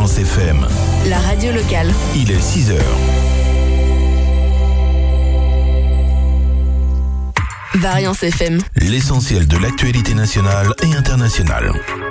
Variance FM. La radio locale. Il est 6h. Variance FM. L'essentiel de l'actualité nationale et internationale.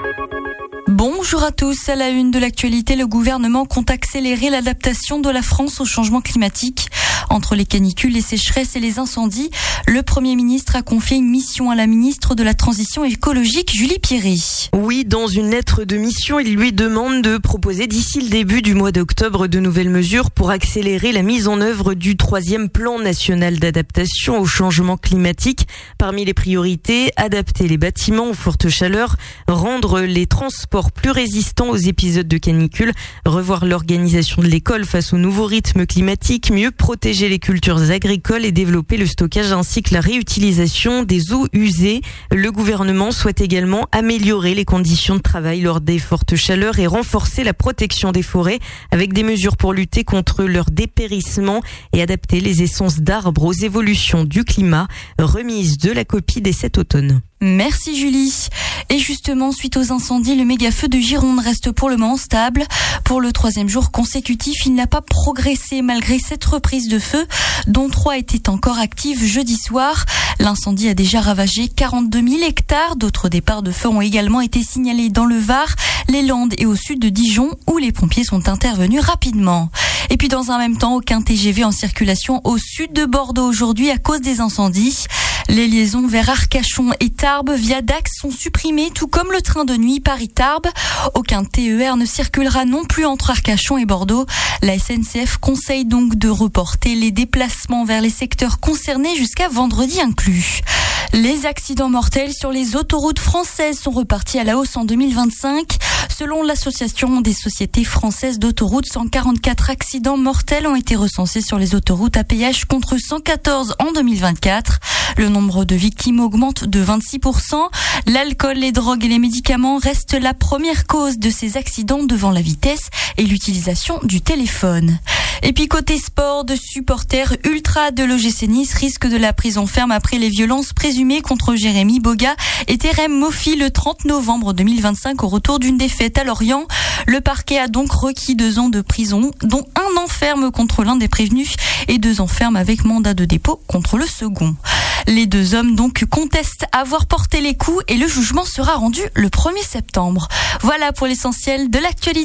Bonjour à tous. À la une de l'actualité, le gouvernement compte accélérer l'adaptation de la France au changement climatique. Entre les canicules, les sécheresses et les incendies, le Premier ministre a confié une mission à la ministre de la Transition écologique, Julie Piry. Oui, dans une lettre de mission, il lui demande de proposer d'ici le début du mois d'octobre de nouvelles mesures pour accélérer la mise en œuvre du 3e plan national d'adaptation au changement climatique. Parmi les priorités, adapter les bâtiments aux fortes chaleurs, rendre les transports plus résistants aux épisodes de canicule, revoir l'organisation de l'école face aux nouveaux rythmes climatiques, mieux protéger les cultures agricoles et développer le stockage ainsi que la réutilisation des eaux usées. Le gouvernement souhaite également améliorer les conditions de travail lors des fortes chaleurs et renforcer la protection des forêts avec des mesures pour lutter contre leur dépérissement et adapter les essences d'arbres aux évolutions du climat. Remise de la copie dès cet automne. Merci Julie. Et justement, suite aux incendies, le méga-feu de Gironde reste pour le moment stable. Pour le 3e jour consécutif, il n'a pas progressé malgré 7 reprises de feu, dont 3 étaient encore actives jeudi soir. L'incendie a déjà ravagé 42 000 hectares. D'autres départs de feu ont également été signalés dans le Var, les Landes et au sud de Dijon, où les pompiers sont intervenus rapidement. Et puis dans un même temps, aucun TGV en circulation au sud de Bordeaux aujourd'hui à cause des incendies. Les liaisons vers Arcachon et Tarbes via Dax sont supprimées, tout comme le train de nuit Paris-Tarbes. Aucun TER ne circulera non plus entre Arcachon et Bordeaux. La SNCF conseille donc de reporter les déplacements vers les secteurs concernés jusqu'à vendredi inclus. Les accidents mortels sur les autoroutes françaises sont repartis à la hausse en 2025. Selon l'Association des sociétés françaises d'autoroutes, 144 accidents mortels ont été recensés sur les autoroutes à péage contre 114 en 2024. Le nombre de victimes augmente de 26%. L'alcool, les drogues et les médicaments restent la première cause de ces accidents devant la vitesse et l'utilisation du téléphone. Et puis côté sport, de supporters ultra de l'OGC Nice risquent de la prison ferme après les violences présumées contre Jérémy Boga et Terem Mofi le 30 novembre 2025 au retour d'une défaite à Lorient. Le parquet a donc requis 2 ans de prison, dont 1 an ferme contre l'un des prévenus et 2 ans ferme avec mandat de dépôt contre le second. Les 2 hommes donc contestent avoir porté les coups et le jugement sera rendu le 1er septembre. Voilà pour l'essentiel de l'actualité.